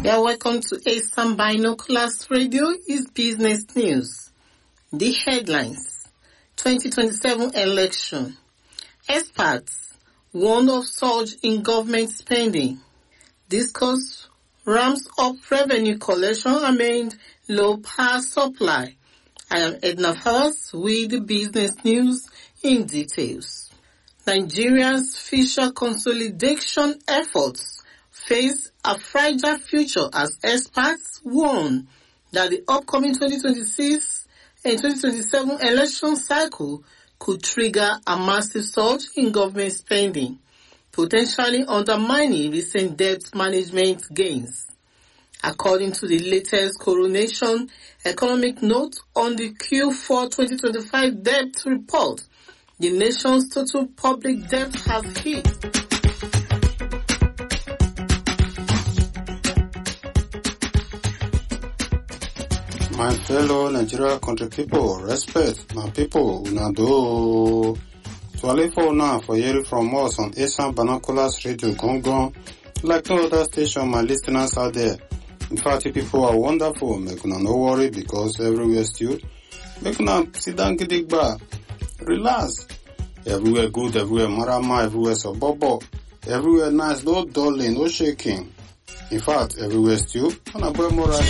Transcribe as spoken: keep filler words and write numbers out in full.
You are welcome to Eastern Binoculars Radio is Business News. The headlines: twenty twenty-seven election. Experts warn of surge in government spending. Discuss ramps up revenue collection amid low power supply. I am Edna Fowles with the business news in details. Nigeria's fiscal consolidation efforts face a fragile future as experts warn that the upcoming twenty twenty-six and twenty twenty-seven election cycle could trigger a massive surge in government spending, potentially undermining recent debt management gains. According to the latest Coronation Economic Note on the Q four twenty twenty-five debt report, the nation's total public debt has hit my fellow Nigeria country people, respect my people, una do. Twale for now for hearing from us on Eastern Binoculars Radio Gongon, like no other station, my listeners out there. In fact, you people are wonderful. Make una no worry because everywhere still. Make una sit down, gidigba, relax. Everywhere good, everywhere marama, everywhere so bobo, everywhere nice, no dulling, no shaking. In fact, everywhere still. Una boy more right.